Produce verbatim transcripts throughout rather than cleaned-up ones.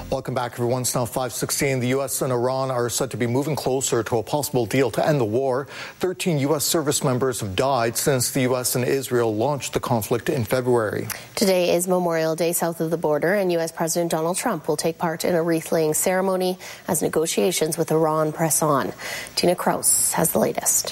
Welcome back, everyone. It's now five sixteen. The U S and Iran are said to be moving closer to a possible deal to end the war. thirteen U S service members have died since the U S and Israel launched the conflict in February. Today is Memorial Day south of the border, and U S President Donald Trump will take part in a wreath-laying ceremony as negotiations with Iran press on. Tina Kraus has the latest.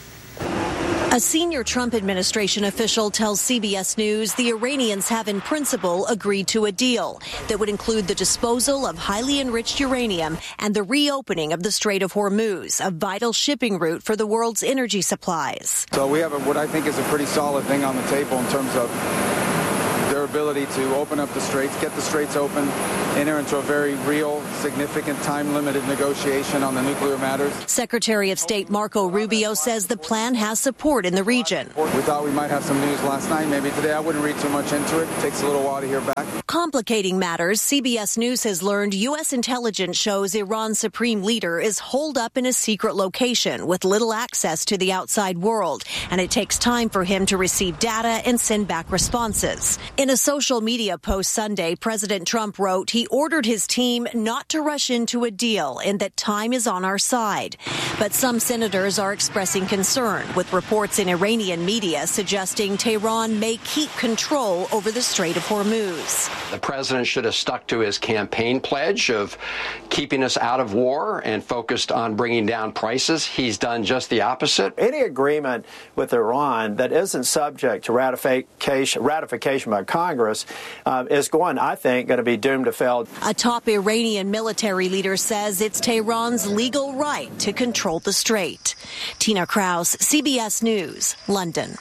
A senior Trump administration official tells C B S News the Iranians have in principle agreed to a deal that would include the disposal of highly enriched uranium and the reopening of the Strait of Hormuz, a vital shipping route for the world's energy supplies. So we have a, what I think is a pretty solid thing on the table in terms of their ability to open up the straits, get the straits open, enter into a very real, significant, time-limited negotiation on the nuclear matters. Secretary of State Marco Rubio says the plan has support in the region. We thought we might have some news last night, maybe today. I wouldn't read too much into it. It takes a little while to hear back. Complicating matters, C B S News has learned U S intelligence shows Iran's supreme leader is holed up in a secret location with little access to the outside world, and it takes time for him to receive data and send back responses. In a social media post Sunday, President Trump wrote he ordered his team not to rush into a deal and that time is on our side. But some senators are expressing concern, with reports in Iranian media suggesting Tehran may keep control over the Strait of Hormuz. The president should have stuck to his campaign pledge of keeping us out of war and focused on bringing down prices. He's done just the opposite. Any agreement with Iran that isn't subject to ratification, ratification by Congress uh, is going, I think, going to be doomed to fail. A top Iranian military leader says it's Tehran's legal right to control the strait. Tina Kraus, C B S News, London.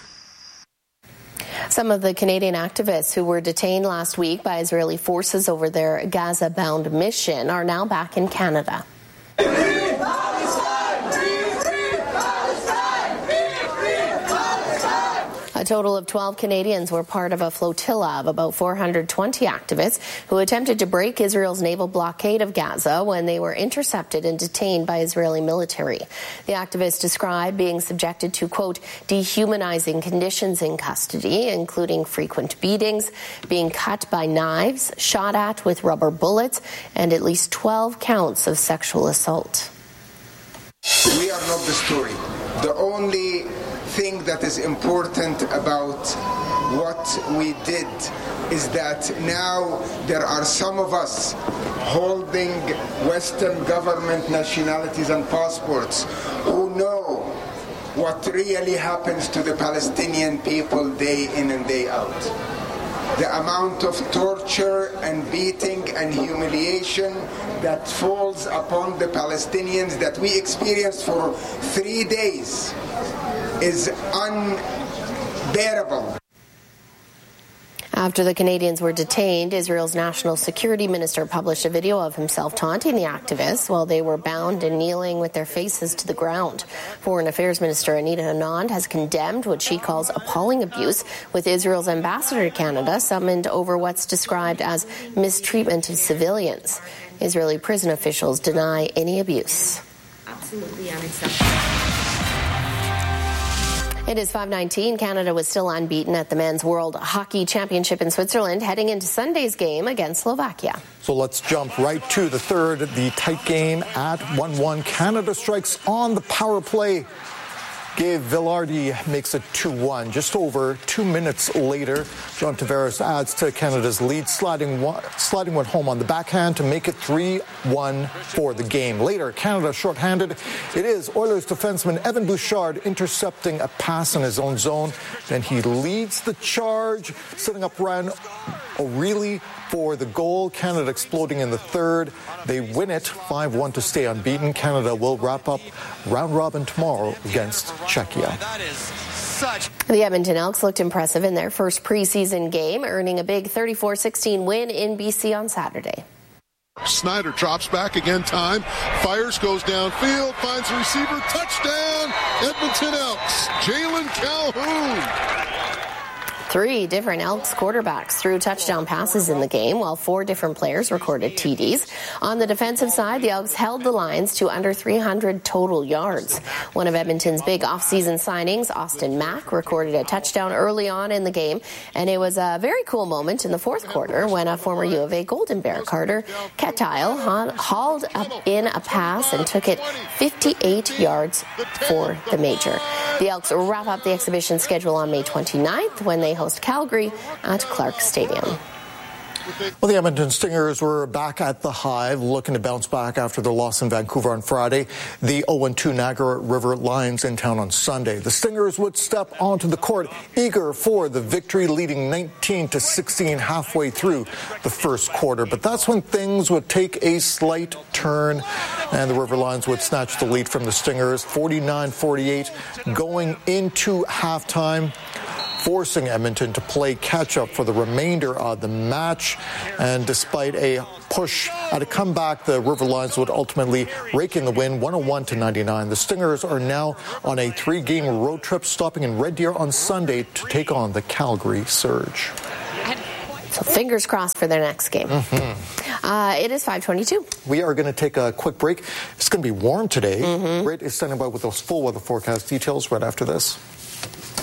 Some of the Canadian activists who were detained last week by Israeli forces over their Gaza-bound mission are now back in Canada. A total of twelve Canadians were part of a flotilla of about four hundred twenty activists who attempted to break Israel's naval blockade of Gaza when they were intercepted and detained by Israeli military. The activists described being subjected to, quote, dehumanizing conditions in custody, including frequent beatings, being cut by knives, shot at with rubber bullets, and at least twelve counts of sexual assault. We are not the story. The only thing that is important about what we did is that now there are some of us holding Western government nationalities and passports who know what really happens to the Palestinian people day in and day out. The amount of torture and beating and humiliation that falls upon the Palestinians that we experienced for three days is unbearable. After the Canadians were detained, Israel's national security minister published a video of himself taunting the activists while they were bound and kneeling with their faces to the ground. Foreign Affairs Minister Anita Anand has condemned what she calls appalling abuse, with Israel's ambassador to Canada summoned over what's described as mistreatment of civilians. Israeli prison officials deny any abuse. Absolutely unacceptable. It is five nineteen. Canada was still unbeaten at the Men's World Hockey Championship in Switzerland, heading into Sunday's game against Slovakia. So let's jump right to the third, the tight game at one one. Canada strikes on the power play. Gabe Vilardi makes it two one. Just over two minutes later, John Tavares adds to Canada's lead, sliding one, sliding one home on the backhand to make it three one for the game. Later, Canada shorthanded. It is Oilers defenseman Evan Bouchard intercepting a pass in his own zone. Then he leads the charge, setting up Ryan O'Reilly for the goal. Canada exploding in the third. They win it five one to stay unbeaten. Canada will wrap up round robin tomorrow against Czechia. The Edmonton Elks looked impressive in their first preseason game, earning a big thirty-four sixteen win in B C on Saturday. Snyder drops back again, time, fires, goes downfield, finds the receiver, touchdown, Edmonton Elks, Jalen Calhoun. Three different Elks quarterbacks threw touchdown passes in the game, while four different players recorded T Ds. On the defensive side, the Elks held the Lions to under three hundred total yards. One of Edmonton's big offseason signings, Austin Mack, recorded a touchdown early on in the game, and it was a very cool moment in the fourth quarter when a former U of A Golden Bear, Carter Ketile, hauled up in a pass and took it fifty-eight yards for the major. The Elks wrap up the exhibition schedule on May twenty-ninth when they host Calgary at Clark Stadium. Well, the Edmonton Stingers were back at the Hive, looking to bounce back after their loss in Vancouver on Friday. The oh and two Niagara River Lions in town on Sunday. The Stingers would step onto the court eager for the victory, leading nineteen to sixteen halfway through the first quarter. But that's when things would take a slight turn, and the River Lions would snatch the lead from the Stingers, forty-nine forty-eight, going into halftime, forcing Edmonton to play catch-up for the remainder of the match. And despite a push at a comeback, the River Lions would ultimately rake in the win, one oh one to ninety-nine. The Stingers are now on a three-game road trip, stopping in Red Deer on Sunday to take on the Calgary Surge. So fingers crossed for their next game. Mm-hmm. Uh, it is five twenty-two. We are going to take a quick break. It's going to be warm today. Mm-hmm. Britt is standing by with those full weather forecast details right after this.